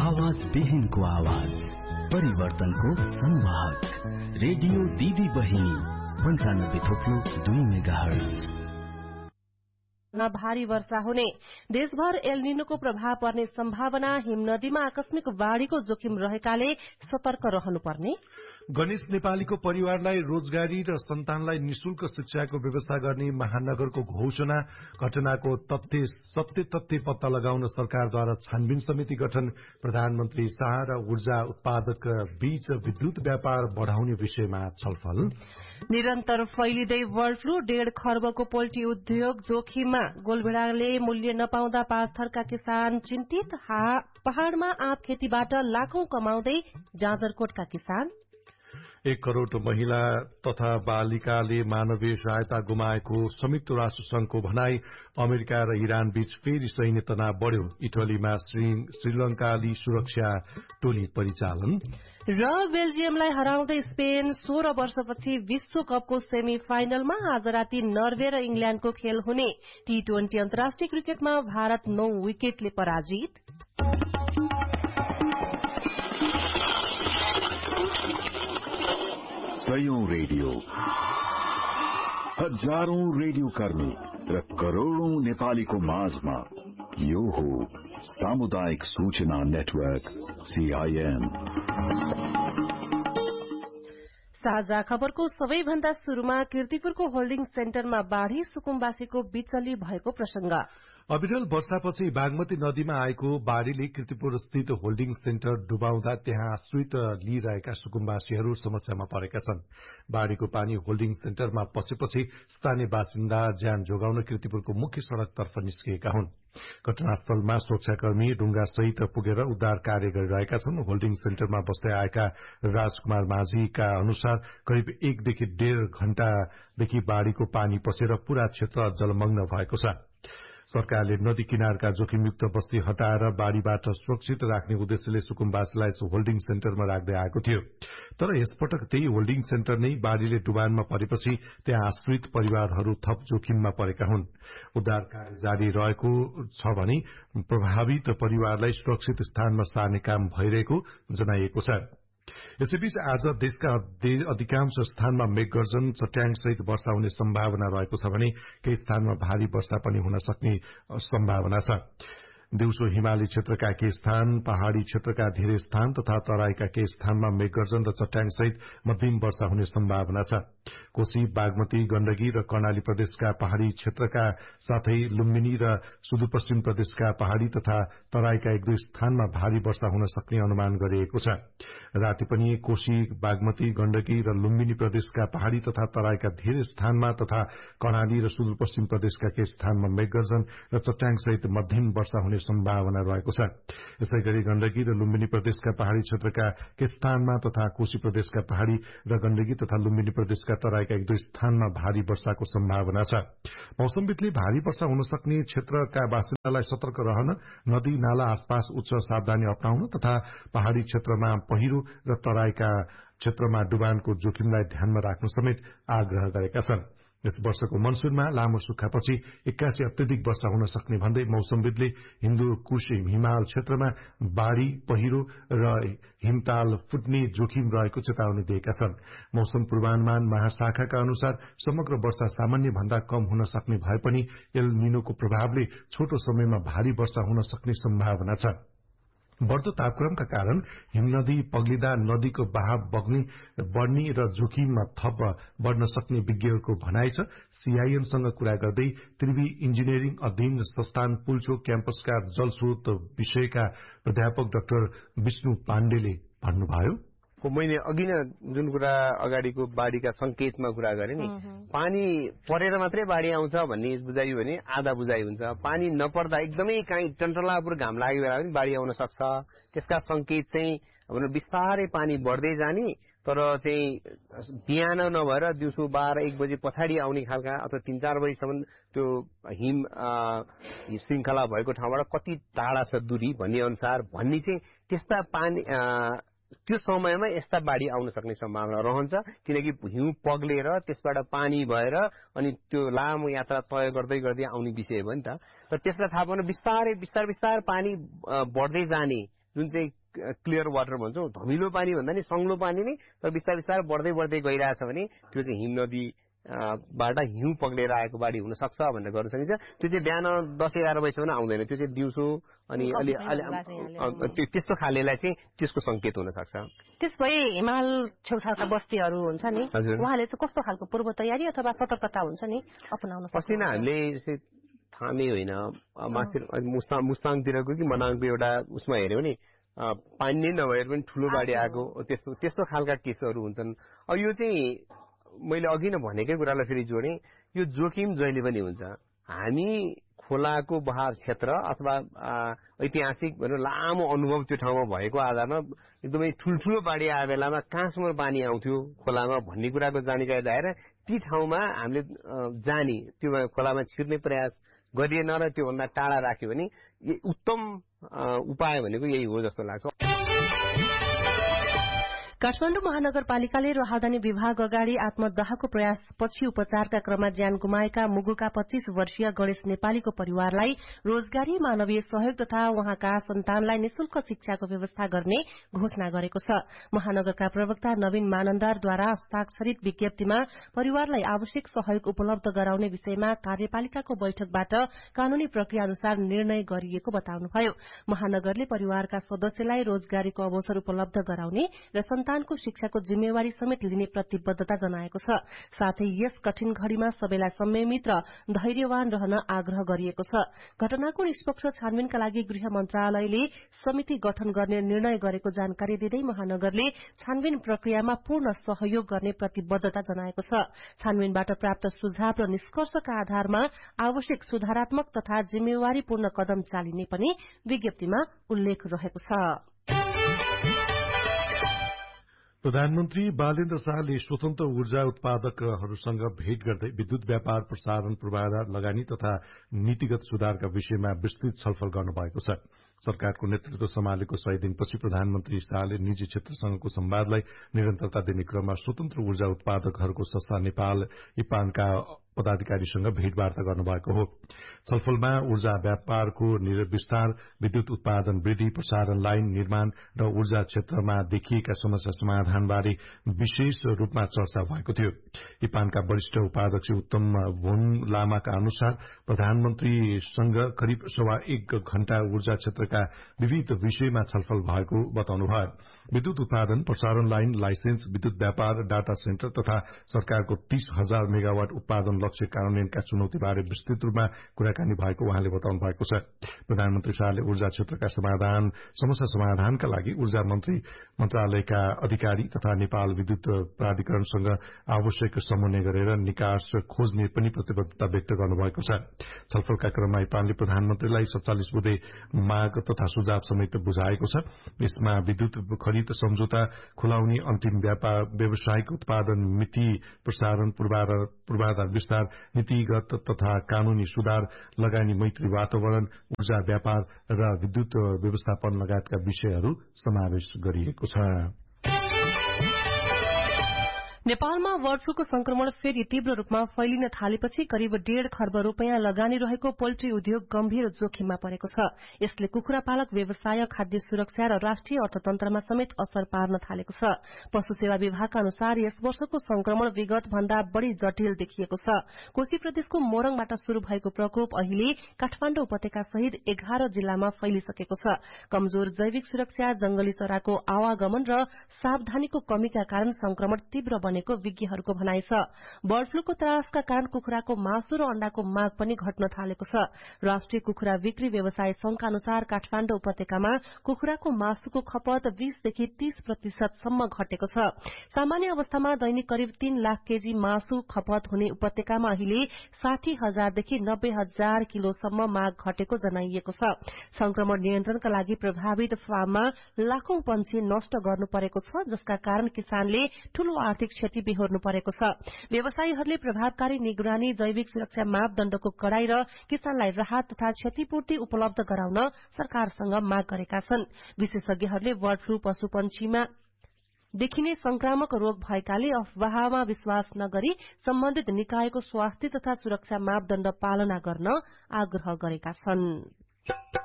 आवाज विहीनको आवाज, परिवर्तनको संवाहक, रेडियो दिदी बहिनी 95.2 मेगाहर्ज। भारी वर्षा हुने, देशभर एल निनोको प्रभाव पर्ने सम्भावना, हिमनदीमा आकस्मिक बाढ़ीको जोखिम रहेकाले सतर्क रहनुपर्ने। गणेश नेपालीको परिवारलाई रोजगारी र सन्तानलाई निशुल्क शिक्षाको व्यवस्था गर्ने महानगरको घोषणा, घटनाको सत्य तथ्य पत्ता लगाउन सरकारद्वारा छानबिन समिति गठन, प्रधानमन्त्री शाह र ऊर्जा उत्पादक बीच विद्युत व्यापार बढ़ाउने विषयमा छलफल। निरन्तर फैलिँदै बर्ड फ्लू, 1.5 खर्बको पोल्ट्री उद्योग जोखिममा, गोलभेड़ाले मूल्य नपाउँदा पार्थरका किसान चिन्तित, पहाड़मा आँप खेतीबाट लाखौं कमाउँदै जाजरकोटका किसान। 1 करोड़ महिला तथा बालिकाले मानवीय सहायता गुमाएको संयुक्त राष्ट्र संघको भनाई, अमेरिका र इरान बीच फेरि सैन्य तनाव बढ़्यो, इटलीमा श्रीलंकाली सुरक्षा टोली परिचालन। र बेल्जियमलाई हराउँदै स्पेन 16 वर्षपछि विश्वकपको सेमी फाइनलमा आज राति नर्वे र इंग्ल्याण्डको खेल हुने। T20 अन्तर्राष्ट्रिय क्रिकेटमा भारत 9 विकेटले पराजित। सयौं रेडियो, हजारौं रेडियो कर्मी र करोड़ौं नेपालीको माझमा यो हो सामुदायिक सूचना नेटवर्क CIN। साझा खबरको सबैभन्दा शुरूमा कीर्तिपुरको होल्डिङ सेन्टरमा बाढ़ी, सुकुम्बासीको बिचली भएको प्रसंग। अविरल वर्षापछि बागमती नदीमा आएको बाढ़ीले कीर्तिपुर स्थित होल्डिङ सेन्टर डुबाउँदा त्यहाँ आश्रित लिइरहेका सुकुम्बासीहरू समस्यामा परेका छन्। बाढ़ीको पानी होल्डिङ सेन्टरमा पसेपछि स्थानीय बासिन्दा ज्यान जोगाउन कीर्तिपुरको मुख्य सड़कतर्फ निस्किएका हुन्। घटनास्थलमा सुरक्षाकर्मी ढुंगा सहित पुगेर उद्धार कार्य गरिरहेका छन्। होल्डिङ सेन्टरमा बस्दै आएका राजकुमार माझीका अनुसार करिब 1 देखि 1.5 घण्टादेखि बाढ़ीको पानी पसेर पूरा क्षेत्र जलमग्न भएको छ। सरकारले नदी किनारका जोखिमयुक्त बस्ती हटाएर बाढ़ीबाट सुरक्षित राख्ने उद्देश्यले सुकुम्बासीलाई होल्डिङ सेन्टरमा राख्दै आएको थियो। तर यसपटक त्यही होल्डिङ सेन्टर नै बाढ़ीले डुबानमा परेपछि त्यहाँ आश्रित परिवारहरू थप जोखिममा परेका हुन्। उद्धार कार्य जारी रहेको छ भने प्रभावित परिवारलाई सुरक्षित स्थानमा सार्ने काम भइरहेको जनाइएको छ। यसैबीच आज देशका अधिकांश स्थानमा मेघगर्जन, चट्याङ सहित वर्षा हुने सम्भावना रहेको छ भने केही स्थानमा भारी वर्षा पनि हुन सक्ने सम्भावना छ। दिउँसो हिमाली क्षेत्रका केही स्थान, पहाड़ी क्षेत्रका धेरै स्थान तथा तराईका केही स्थानमा मेघगर्जन र चट्याङ सहित मध्यम वर्षा हुने सम्भावना छ। कोशी, बागमती, गण्डकी र कर्णाली प्रदेशका पहाड़ी क्षेत्रका साथै लुम्बिनी र सुदूरपश्चिम प्रदेशका पहाड़ी तथा तराईका 1-2 स्थानमा भारी वर्षा हुन सक्ने अनुमान गरिएको छ। राति पनि कोशी, बागमती, गण्डकी र लुम्बिनी प्रदेशका पहाड़ी तथा तराईका धेरै स्थानमा तथा कर्णाली र सुदूरपश्चिम प्रदेशका केही स्थानमा मेघगर्जन र चट्याङ सहित मध्यम वर्षा हुने सम्भावना रहेको छ। यसैगरी गण्डकी र लुम्बिनी प्रदेशका पहाड़ी क्षेत्रका केही स्थानमा तथा कोशी प्रदेशका पहाड़ी र गण्डकी तथा लुम्बिनी प्रदेशका तराईका 1-2 स्थानमा भारी वर्षाको सम्भावना छ। मौसमविदले भारी वर्षा हुन सक्ने क्षेत्रका बासिन्दालाई सतर्क रहन, नदी नाला आसपास उच्च सावधानी अपनाउन तथा पहाड़ी क्षेत्रमा पहिरो र तराईका क्षेत्रमा डुबानको जोखिमलाई ध्यानमा राख्नु समेत आग्रह गरेका छन्। यस वर्षको मनसूनमा लामो सुक्खापछि 81 अत्यधिक वर्षा हुन सक्ने भन्दै मौसमविदले हिन्दू कुश हिमाल क्षेत्रमा बाढ़ी, पहिरो र हिमताल फुट्ने जोखिम रहेको चेतावनी दिएका छन्। मौसम पूर्वानुमान महाशाखाका अनुसार समग्र वर्षा सामान्य भन्दा कम हुन सक्ने भए पनि एल निनोको प्रभावले छोटो समयमा भारी वर्षा हुन सक्ने सम्भावना छ। बढ़दो तापक्रमका कारण हिमनदी पग्लिँदा नदीको बहाव बढ़ने र जोखिममा थप बढ़न सक्ने विज्ञहरूको भनाइ छ। CIN-सँग कुरा गर्दै त्रिवी इन्जिनियरिङ अध्ययन संस्थान पुल्चोक क्याम्पसका जलस्रोत विषयका प्राध्यापक डाक्टर विष्णु पाण्डेले भन्नुभयो, मैले अघि नै जुन कुरा अगाडिको बाढ़ीका संकेतमा कुरा गरे नि, पानी परेर मात्रै बाढ़ी आउँछ भन्ने बुझाइ भने आधा बुझाइ हुन्छ। पानी नपर्दा एकदमै काहीँ टन्टलापुर घाम लाग्यो बेला पनि बाढ़ी आउन सक्छ। त्यसका संकेत चाहिँ बिस्तारै पानी बढ्दै जाने, तर चाहिँ बिहान नभएर दिउँसो 12-1 बजे पछाडि आउने खालका अथवा 3-4 बजीसम्म त्यो हिम श्रृंखला भएको ठाउँबाट कति टाढा छ दूरी भन्ने अनुसार भन्ने चाहिँ त्यस्ता पानी त्यो समयमा यस्ता बाढ़ी आउन सक्ने सम्भावना रहन्छ। किनकि हिउँ पग्लेर त्यसबाट पानी भएर अनि त्यो लामो यात्रा तय गर्दै गर्दै आउने विषय हो नि त। तर त्यसलाई थाहा पाउन बिस्तारै पानी बढ्दै जाने जुन चाहिँ क्लियर वाटर भन्छौँ, धमिलो पानी भन्दा नि सङ्लो पानी नै तर बिस्तारै बिस्तारै बढ्दै बढ्दै गइरहेछ भने त्यो चाहिँ हिमनदी बाट हिउँ पग्लेर आएको बाढी हुन सक्छ भनेर गर्न सकिन्छ। त्यो चाहिँ बिहान 10-11 बजीसम्म आउँदैन, त्यो चाहिँ दिउँसो अनि अलि त्यस्तो खालेलाई चाहिँ त्यसको संकेत हुन सक्छ। त्यसभए हिमाल छेउछाउका बस्तीहरू हुन्छ नि, उहाँले चाहिँ कस्तो खालको पूर्व तयारी अथवा सतर्कता हुन्छ नि अपनाउन सक्छ? पसिना हामीले थामे होइन, मुस्ताङतिरको कि मनाङको एउटा उसमा हेऱ्यौँ नि पानी नै नभएर पनि ठुलो बाढी आएको त्यस्तो खालका केसहरू हुन्छन्। अब यो चाहिँ मैले अघि नै भनेकै कुरालाई फेरि जोडेँ, यो जोखिम जहिले पनि हुन्छ। हामी खोलाको बहाव क्षेत्र अथवा ऐतिहासिक भनौँ लामो अनुभव त्यो ठाउँमा भएको आधारमा एकदमै ठुल्ठुलो बाढी आए बेलामा कहाँसम्म पानी आउँथ्यो खोलामा भन्ने कुराको जानकारी ल्याएर ती ठाउँमा हामीले जाने त्यो खोलामा छिर्ने प्रयास गरिएन र त्योभन्दा टाढा राख्यो भने उत्तम उपाय भनेको यही हो जस्तो लाग्छ। काठमाडौँ महानगरपालिकाले राहदानी विभाग अगाडि आत्मदाहको प्रयासपछि उपचारका क्रममा ज्यान गुमाएका मुगुका 25 वर्षीय गणेश नेपालीको परिवारलाई रोजगारी, मानवीय सहयोग तथा उहाँका सन्तानलाई निशुल्क शिक्षाको व्यवस्था गर्ने घोषणा गरेको छ। महानगरका प्रवक्ता नवीन मानन्दारद्वारा हस्ताक्षरित विज्ञप्तिमा परिवारलाई आवश्यक सहयोग उपलब्ध गराउने विषयमा कार्यपालिकाको बैठकबाट कानूनी प्रक्रिया अनुसार निर्णय गरिएको बताउनुभयो। महानगरले परिवारका सदस्यलाई रोजगारीको अवसर उपलब्ध गराउने र सन्तानको शिक्षाको जिम्मेवारी समेत लिने प्रतिबद्धता जनाएको छ। साथै यस कठिन घड़ीमा सबैलाई संयमित र धैर्यवान रहन आग्रह गरिएको छ। घटनाको निष्पक्ष छानबिनका लागि गृह मन्त्रालयले समिति गठन गर्ने निर्णय गरेको जानकारी दिँदै महानगरले छानबिन प्रक्रियामा पूर्ण सहयोग गर्ने प्रतिबद्धता जनाएको छ। छानबिनबाट प्राप्त सुझाव र निष्कर्षका आधारमा आवश्यक सुधारात्मक तथा जिम्मेवारीपूर्ण कदम चालिने पनि विज्ञप्तिमा उल्लेख रहेको छ। प्रधानमन्त्री बालेन्द्र शाहले स्वतन्त्र ऊर्जा उत्पादकहरूसँग भेट गर्दै विद्युत व्यापार, प्रसारण, पूर्वाधार लगानी तथा नीतिगत सुधारका विषयमा विस्तृत छलफल गर्नुभएको छ। सरकारको नेतृत्व सम्हालेको 100 दिनपछि प्रधानमन्त्री शाहले निजी क्षेत्रसँगको सम्वादलाई निरन्तरता दिने क्रममा स्वतन्त्र ऊर्जा उत्पादकहरूको संस्था नेपाल इपानका पदाधिकारीसँग भेटवार्ता गर्नुभएको हो। छलफलमा ऊर्जा व्यापारको विस्तार, विद्युत उत्पादन वृद्धि, प्रसारण लाइन निर्माण र ऊर्जा क्षेत्रमा देखिएका समस्या समाधानबारे विशेष रूपमा चर्चा भएको थियो। इपानका वरिष्ठ उपाध्यक्ष उत्तम भुन लामाका अनुसार प्रधानमन्त्रीसँग करिब 1.25 घण्टा ऊर्जा क्षेत्रका विविध विषयमा छलफल भएको बताउनुभयो। विद्युत उत्पादन, प्रसारण लाइन, लाइसेन्स, विद्युत व्यापार, डाटा सेन्टर तथा सरकारको 30,000 मेगावाट उत्पादन लक्ष्य कार्यान्वयनका चुनौतीबारे विस्तृत रूपमा कुराकानी भएको उहाँले बताउनु भएको छ। प्रधानमन्त्री शाहले ऊर्जा क्षेत्रका समस्या समाधानका लागि ऊर्जा मन्त्रालयका अधिकारी तथा नेपाल विद्युत प्राधिकरणसँग आवश्यक समन्वय गरेर निकास खोज्ने पनि प्रतिबद्धता व्यक्त गर्नुभएको छ। छलफलका क्रममा इपानले प्रधानमन्त्रीलाई 47 बुँदे माग तथा सुझाव समेत बुझाएको छ। यसमा विद्युत खरिद सम्झौता खुलाउने, अन्तिम व्यावसायिक उत्पादन मिति, प्रसारण पूर्वाधार विस्तार, नीतिगत तथा कानूनी सुधार, लगानी मैत्री वातावरण, ऊर्जा व्यापार र विद्युत व्यवस्थापन लगायतका विषयहरू समावेश गरिएको छ। नेपालमा बर्ड फ्लूको संक्रमण फेरि तीव्र रूपमा फैलिन थालेपछि करिब 1.5 खर्ब रूपियाँ लगानी रहेको पोल्ट्री उद्योग गम्भीर जोखिममा परेको छ। यसले कुखुरा पालक व्यवसाय, खाद्य सुरक्षा र राष्ट्रिय अर्थतन्त्रमा समेत असर पार्न थालेको छ। पशु सेवा विभागका अनुसार यस वर्षको संक्रमण विगत भन्दा बढ़ी जटिल देखिएको छ। कोशी प्रदेशको मोरङबाट शुरू भएको प्रकोप अहिले काठमाडौँ उपत्यका सहित 11 जिल्लामा फैलिसकेको छ। कमजोर जैविक सुरक्षा, जंगली चराको आवागमन र सावधानीको कमीका कारण संक्रमण तीव्र बनेको विज्ञहरूको भनाइ छ। बर्ड फ्लूको त्रासका कारण कुखुराको मासु र अण्डाको माग पनि घट्न थालेको छ। राष्ट्रिय कुखुरा बिक्री व्यवसाय संघका अनुसार काठमाडौँ उपत्यकामा कुखुराको मासुको खपत 20 देखि 30% सम्म घटेको छ। सामान्य अवस्थामा दैनिक करिब 3 लाख केजी मासु खपत हुने उपत्यकामा अहिले 60,000 देखि 90,000 किलोसम्म माग घटेको जनाइएको छ। संक्रमण नियन्त्रणका लागि प्रभावित फार्ममा लाखौं पंक्षी नष्ट गर्नु परेको छ, जसका कारण किसानले ठूलो आर्थिक क्षति बेहोर्नु परेको छ। व्यवसायीहरूले प्रभावकारी निगरानी, जैविक सुरक्षा मापदण्डको कडाई र किसानलाई राहत तथा क्षतिपूर्ति उपलब्ध गराउन सरकारसँग माग गरेका छन्। विशेषज्ञहरूले बर्ड फ्लू पशुपन्छीमा देखिने संक्रामक रोग भएकाले अफवाहमा विश्वास नगरी सम्बन्धित निकायको स्वास्थ्य तथा सुरक्षा मापदण्ड पालना गर्न आग्रह गरेका छन्।